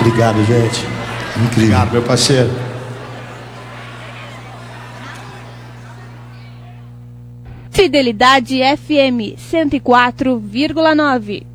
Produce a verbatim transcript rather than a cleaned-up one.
Obrigado, gente. Incrível. Obrigado, meu parceiro. Fidelidade F M cento e quatro vírgula nove.